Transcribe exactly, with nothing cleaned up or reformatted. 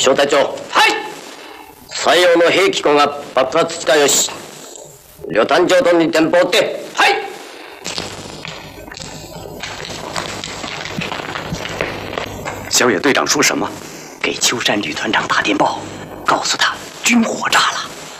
小隊長。はい。採用の兵器庫が爆発したよし。旅団長殿に電報って。はい。 小野队长说什么？给秋山旅团长打电报，告诉他军火炸了。